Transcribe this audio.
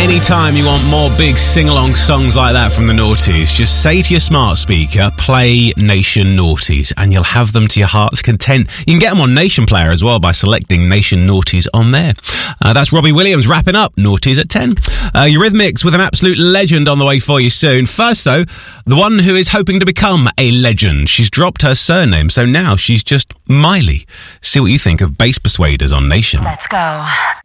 Anytime you want more big sing-along songs like that from the Naughties, just say to your smart speaker, play Nation Naughties, and you'll have them to your heart's content. You can get them on Nation Player as well by selecting Nation Naughties on there. That's Robbie Williams wrapping up Naughties at 10. Eurythmics with an absolute legend on the way for you soon. First, though, the one who is hoping to become a legend. She's dropped her surname, so now she's just Miley. See what you think of Bass Persuaders on Nation. Let's go.